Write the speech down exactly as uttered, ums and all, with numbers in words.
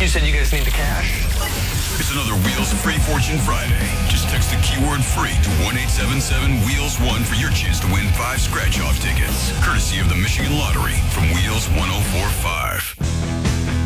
You said you guys need the cash? It's another Wheels Free Fortune Friday. Just text the keyword free to one eight seven seven Wheels one for your chance to win five scratch-off tickets, courtesy of the Michigan Lottery from Wheels one oh four five.